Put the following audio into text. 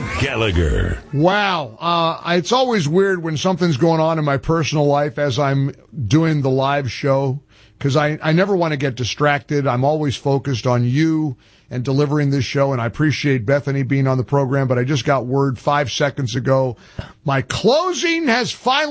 Gallagher. Wow. It's always weird when something's going on in my personal life as I'm doing the live show, because I never want to get distracted. I'm always focused on you and delivering this show, and I appreciate Bethany being on the program, but I just got word 5 seconds ago. My closing has finally